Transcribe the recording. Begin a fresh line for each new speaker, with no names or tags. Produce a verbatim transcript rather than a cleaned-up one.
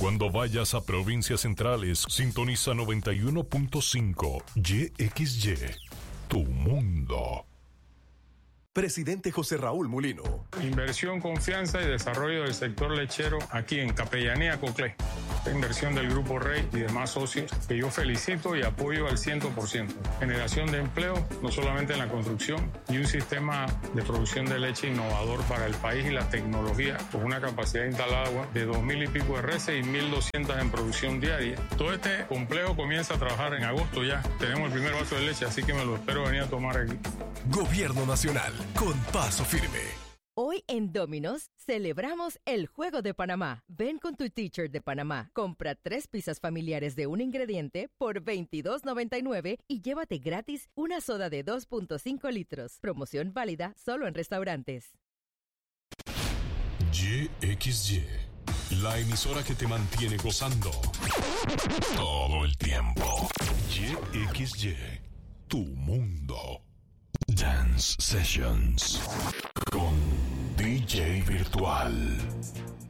Cuando vayas a provincias centrales, sintoniza noventa y uno punto cinco Y X Y, tu mundo.
Presidente José Raúl Mulino.
Inversión, confianza y desarrollo del sector lechero aquí en Capellanía Coclé. Esta inversión del Grupo Rey y demás socios que yo felicito y apoyo al cien por ciento. Generación de empleo, no solamente en la construcción, y un sistema de producción de leche innovador para el país y la tecnología, con una capacidad instalada de dos mil y pico de reses y mil doscientas en producción diaria. Todo este complejo comienza a trabajar en agosto ya. Tenemos el primer vaso de leche, así que me lo espero venir a tomar aquí.
Gobierno Nacional, con paso firme.
Hoy en Domino's celebramos el Juego de Panamá. Ven con tu t-shirt de Panamá, compra tres pizzas familiares de un ingrediente por veintidós noventa y nueve y llévate gratis una soda de dos punto cinco litros. Promoción válida solo en restaurantes.
Y X Y, la emisora que te mantiene gozando todo el tiempo. Y X Y, tu mundo. Dance Sessions con D J Virtual.